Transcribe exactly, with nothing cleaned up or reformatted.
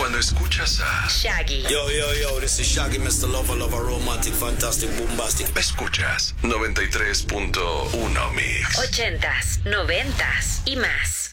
Cuando escuchas a Shaggy. Yo, yo, yo, this is Shaggy, mister Lover, Lover, Romantic, Fantastic, Bombastic. escuchas noventa y tres punto uno Mix. Ochentas, noventas y más.